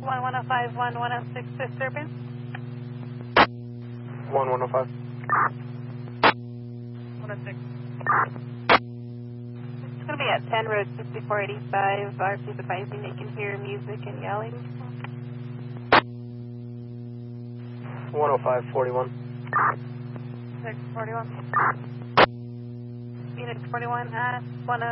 1105, 106 disturbance. 1105. 106. It's going to be at 10 Road 6485. RP's advising they can hear music and yelling. 105, 41. 641. Phoenix 41 at 10.